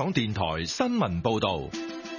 港電台新聞報道。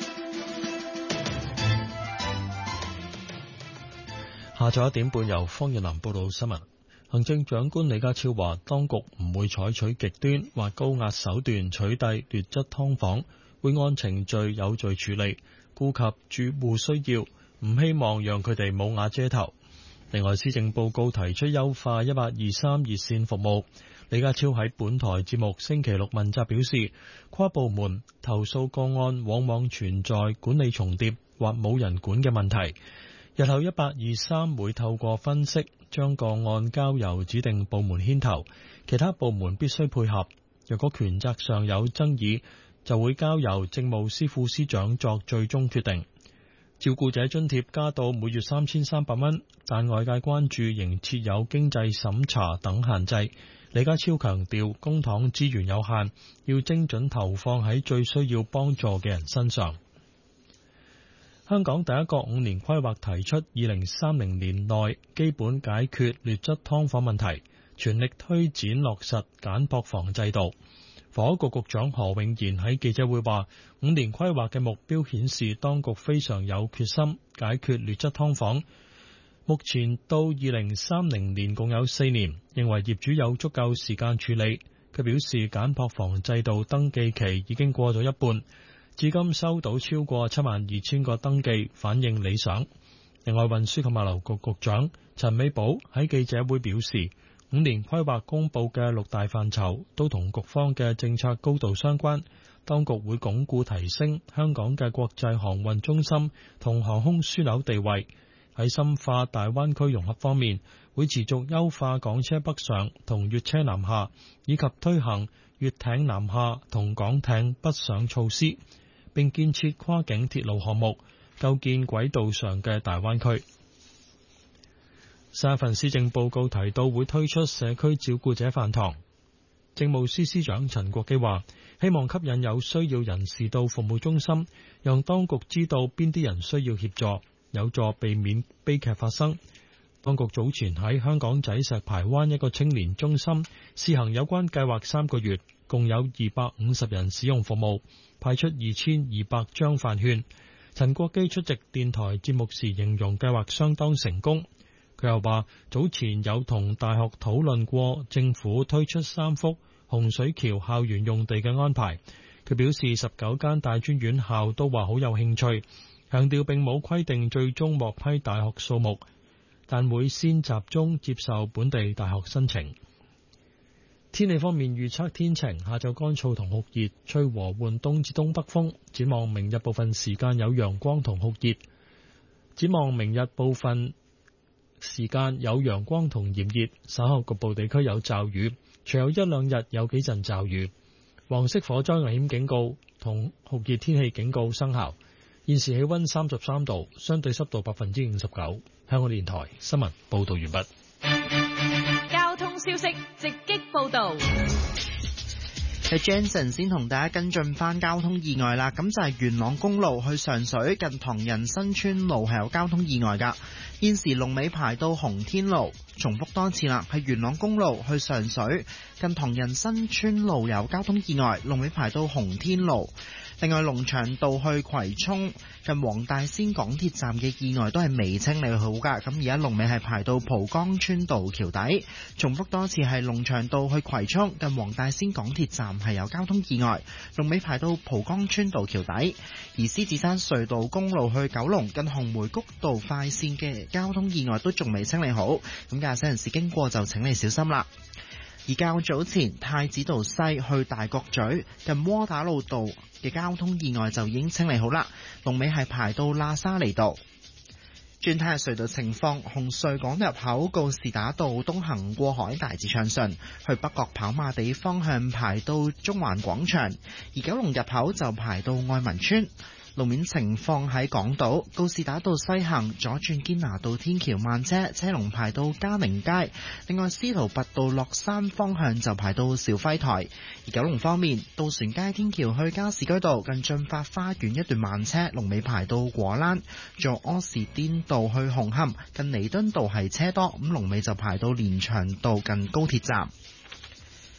下晝1點半由方月南報道新聞。行政長官李家超話，當局唔會採取極端或高壓手段取締劣質劏房，會按程序有序處理，顧及住戶需要，唔希望讓佢哋冇瓦遮頭。另外，施政報告提出優化1823熱線服務。李家超喺本台節目星期六問責表示，跨部門投訴個案往往存在管理重疊或冇人管嘅問題。日後1823會透過分析，將個案交由指定部門牽頭，其他部門必須配合。若果權責上有爭議，就會交由政務司副司長作最終決定。照顧者津貼加到每月3300蚊，但外界關注仍設有經濟審查等限制。李家超強調，公帑資源有限，要精準投放喺最需要幫助嘅人身上。香港第一個5年規劃提出2030年內基本解決劣質劏房問題，全力推展落實簡樸房制度。房屋局局長何永賢喺記者會話，5年規劃嘅目標顯示當局非常有決心解決劣質劏房。目前到2030年共有4年，認為業主有足夠時間處理。佢表示簡樸房制度登記期已經過咗一半，至今收到超過72000個登記，反應理想。另外，運輸及物流局局長陳美寶喺記者會表示，5年規劃公佈嘅6大範疇都同局方嘅政策高度相關，當局會鞏固提升香港嘅國際航運中心同航空樞紐地位。喺深化大灣區融合方面，會持續優化港車北上同粵車南下，以及推行粵艇南下同港艇北上措施，並建設跨境鐵路項目，構建軌道上嘅大灣區。上一份施政報告提到會推出社區照顧者飯堂。政務司司長陳國基話，希望吸引有需要人士到服務中心，讓當局知道邊啲人需要協助，有助避免悲劇發生。當局早前喺香港仔石排灣一個青年中心試行有關計劃3個月，共有250人使用服務，派出2200張飯券。陳國基出席電台節目時形容計劃相當成功。佢又話，早前有同大學討論過政府推出3幅洪水橋校園用地嘅安排。佢表示19間大專院校都話好有興趣，強調並冇規定最終獲批大學數目，但會先集中接受本地大學申請。天氣方面預測天晴，下晝乾燥同酷熱，吹和緩東至東北風。展望明日部分時間有陽光同酷熱。展望明日部分時間有陽光同炎熱，稍後局部地區有驟雨，隨後1-2日有幾陣驟雨。黃色火災危險警告同酷熱天氣警告生效。現時氣溫33度，相對濕度59%。香港電台新聞報道完畢。 交通消息直擊報道。 係 Jensen 先同大家跟進翻交通意外啦，咁就係元朗公路去上水近唐人新村路係有交通意外噶，現時龍尾排到洪天路。重複多次啦，係元朗公路去上水近唐人新村路有交通意外，龍尾排到洪天路。另外，龍翔道去葵涌近黃大仙港鐵站嘅意外都係未清理好噶，咁而家龍尾係排到蒲崗村道橋底。重複多次，係龍翔道去葵涌近黃大仙港鐵站係有交通意外，龍尾排到蒲崗村道橋底。而獅子山隧道公路去九龍近紅梅谷道快線嘅交通意外都仲未清理好，咁駕駛人士經過就請你小心啦。而較早前太子道西去大角咀近窩打老道嘅交通意外就已經清理好啦，龍尾係排到喇沙利道。轉睇下隧道情況，紅隧港入口告士打道東行過海大致暢順，去北角跑馬地方向排到中環廣場，而九龍入口就排到愛民村。路面情況喺港島告士打道西行左轉堅拿道天橋慢車，車龍排到嘉寧街。另外司徒拔道落山方向就排到肇輝台。而九龍方面，渡船街天橋去加士居道近駿發花園一段慢車，龍尾排到果欄。仲有柯士甸道去紅磡近彌敦道係車多，咁龍尾就排到連翔道近高鐵站。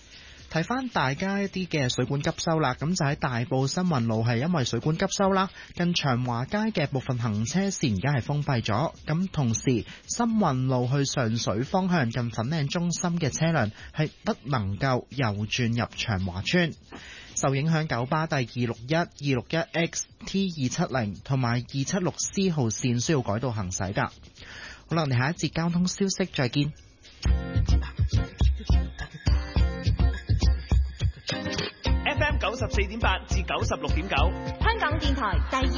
提翻大家一啲嘅水管急修啦，咁就喺大埔新運路係因為水管急修啦，近長華街嘅部分行車線而家係封閉咗，咁同時新運路去上水方向近粉嶺中心嘅車輛係不能夠右轉入長華村。受影響九巴第261、261X、T270 同埋276C 號線需要改道行駛㗎。好啦，我哋下一節交通消息再見。 FM 94.8至96.9， 香港電台第二